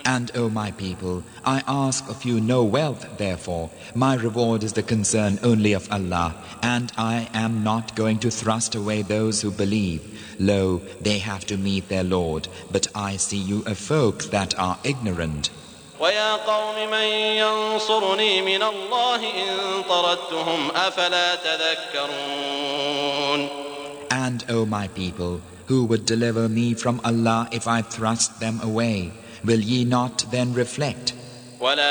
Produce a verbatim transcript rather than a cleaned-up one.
And, O my people, I ask of you no wealth, therefore. My reward is the concern only of Allah, and I am not going to thrust away those who believe. Lo, they have to meet their Lord, but I see you a folk that are ignorant. وَيَا قَوْمِ مَنْ يَنْصُرُنِي مِنَ اللَّهِ إِنْ طَرَدتُّهُمْ أَفَلَا تَذَكَّرُونَ. And, O my people, who would deliver me from Allah if I thrust them away? Will ye not then reflect?